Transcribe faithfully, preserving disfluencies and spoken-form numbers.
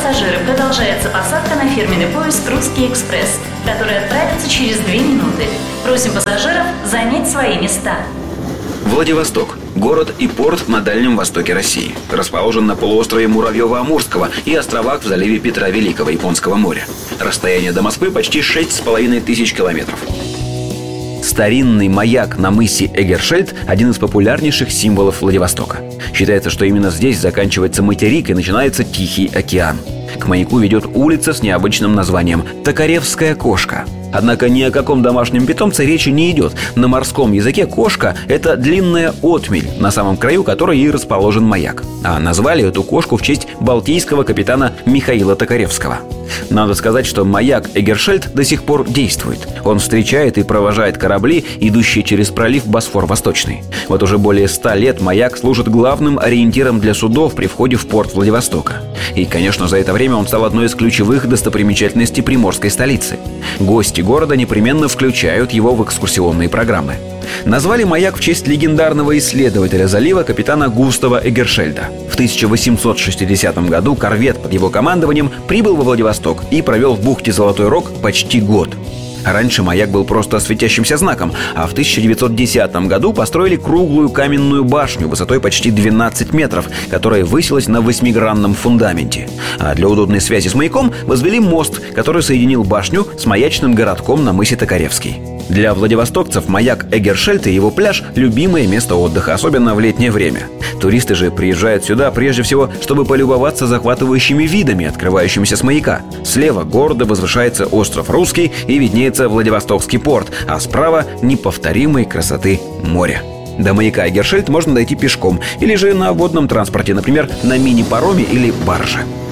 пассажиры, продолжается посадка на фирменный поезд «Русский экспресс», который отправится через две минуты. Просим пассажиров занять свои места. Владивосток – город и порт на Дальнем Востоке России. Расположен на полуострове Муравьева-Амурского и островах в заливе Петра Великого Японского моря. Расстояние до Москвы почти шесть с половиной тысяч километров. Старинный маяк на мысе Эгершельд – один из популярнейших символов Владивостока. Считается, что именно здесь заканчивается материк и начинается Тихий океан. К маяку ведет улица с необычным названием «Токаревская кошка». Однако ни о каком домашнем питомце речи не идет. На морском языке кошка – это длинная отмель, на самом краю которой и расположен маяк. А назвали эту кошку в честь балтийского капитана Михаила Токаревского. Надо сказать, что маяк Эгершельд до сих пор действует. Он встречает и провожает корабли, идущие через пролив Босфор-Восточный. Вот уже более ста лет маяк служит главным ориентиром для судов при входе в порт Владивостока. И, конечно, за это время он стал одной из ключевых достопримечательностей приморской столицы. Гости города непременно включают его в экскурсионные программы. Назвали маяк в честь легендарного исследователя залива капитана Густава Эгершельда. В тысяча восемьсот шестидесятом году корвет под его командованием прибыл во Владивосток и провел в бухте Золотой Рог почти год. Раньше маяк был просто светящимся знаком, а в тысяча девятьсот десятом году построили круглую каменную башню высотой почти двенадцать метров, которая высилась на восьмигранном фундаменте. А для удобной связи с маяком возвели мост, который соединил башню с маячным городком на мысе Токаревский. Для владивостокцев маяк Эгершельд и его пляж – любимое место отдыха, особенно в летнее время. Туристы же приезжают сюда прежде всего, чтобы полюбоваться захватывающими видами, открывающимися с маяка. Слева гордо возвышается остров Русский и виднеется Владивостокский порт, а справа – неповторимой красоты море. До маяка Эгершельд можно дойти пешком или же на водном транспорте, например, на мини-пароме или барже.